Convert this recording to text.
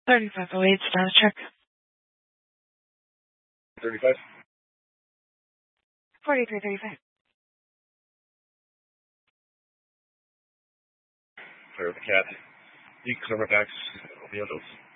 3508, status check. 35. 4335. Clear the cat. Declare my backs. Open your doors.